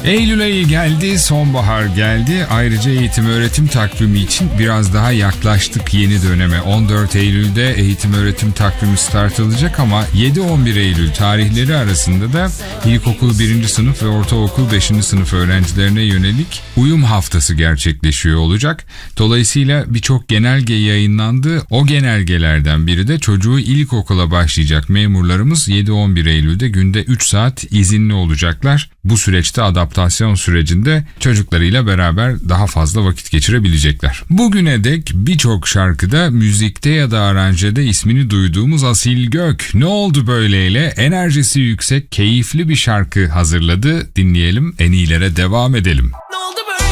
Eylül ayı geldi, sonbahar geldi. Ayrıca eğitim öğretim takvimi için biraz daha yaklaştık yeni döneme. 14 Eylül'de eğitim öğretim takvimi start alacak ama 7-11 Eylül tarihleri arasında da ilkokul 1. sınıf ve ortaokul 5. sınıf öğrencilerine yönelik uyum haftası gerçekleşiyor olacak. Dolayısıyla birçok genelge yayınlandı. O genelgelerden biri de çocuğu ilkokula başlayacak memurlarımız 7-11 Eylül'de günde 3 saat izinli olacaklar. Bu süreçte adaptasyon sürecinde çocuklarıyla beraber daha fazla vakit geçirebilecekler. Bugüne dek birçok şarkıda, müzikte ya da aranjede ismini duyduğumuz Asil Gök "Ne oldu böyleyle" enerjisi yüksek, keyifli bir şarkı hazırladı. Dinleyelim, en iyilere devam edelim. Ne oldu